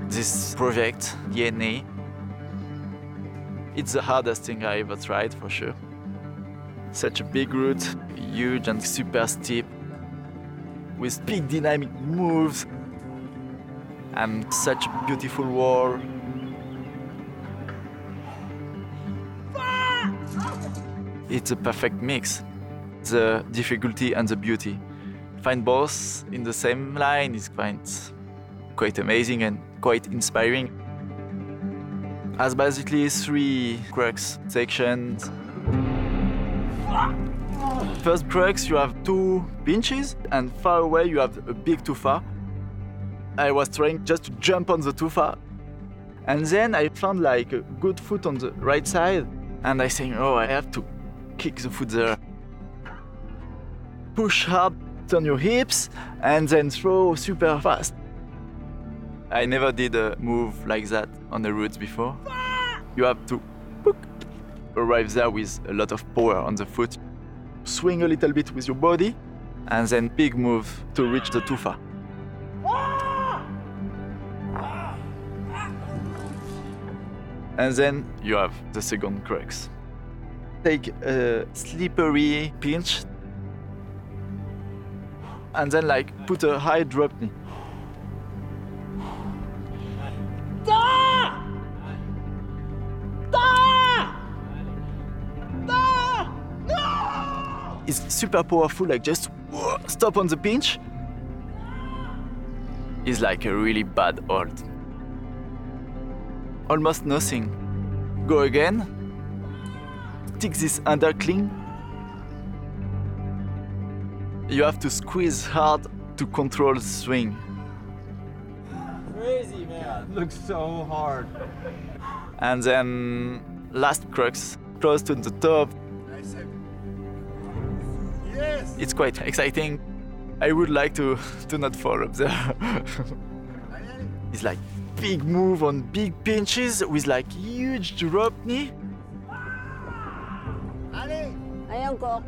This project, DNA, it's the hardest thing I ever tried, for sure. Such a big route, huge and super steep, with big dynamic moves, and such a beautiful wall. It's a perfect mix, the difficulty and the beauty. Find both in the same line is quite amazing and quite inspiring. Has basically 3 crux sections. First crux, you have 2 pinches, and far away you have a big tufa. I was trying just to jump on the tufa, and then I found like a good foot on the right side, and I think, oh, I have to kick the foot there. Push hard, turn your hips, and then throw super fast. I never did a move like that on the routes before. You have to arrive there with a lot of power on the foot, swing a little bit with your body, and then big move to reach the tufa. And then you have the second crux. Take a slippery pinch, and then like put a high drop knee. It's super powerful, like just stop on the pinch. It's like a really bad hold. Almost nothing. Go again. Stick this under clean. You have to squeeze hard to control the swing. Crazy, man. It looks so hard. And then last crux, close to the top. Yes. It's quite exciting. I would like to not fall up there. It's like big move on big pinches with like huge drop knee. Ayan ko.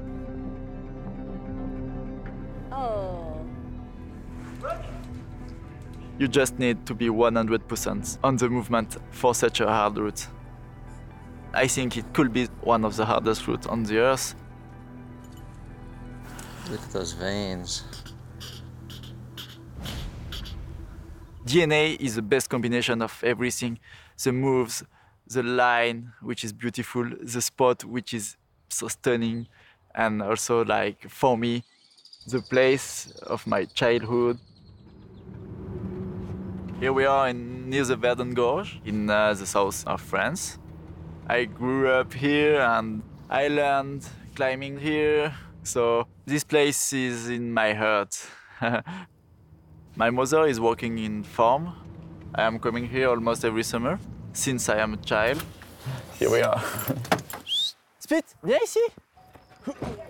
Oh. You just need to be 100% on the movement for such a hard route. I think it could be one of the hardest routes on the earth. Look at those veins. DNA is the best combination of everything. The moves, the line, which is beautiful, the spot, which is so stunning, and also, like, for me, the place of my childhood. Here we are near the Verdon Gorge in the south of France. I grew up here and I learned climbing here, so this place is in my heart. My mother is working in farm. I am coming here almost every summer since I am a child. Here we are. Spit, viens ici.